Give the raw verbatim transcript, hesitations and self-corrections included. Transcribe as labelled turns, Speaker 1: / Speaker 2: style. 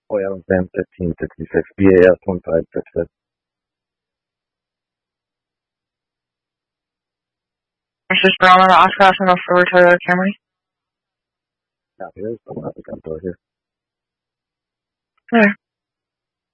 Speaker 1: Oil Van fifteen sixty-six, B A S one five six six.
Speaker 2: This is Brown on the Oshkosh and for Toyota Camry.
Speaker 1: Now here's the one at the front door here.
Speaker 2: There.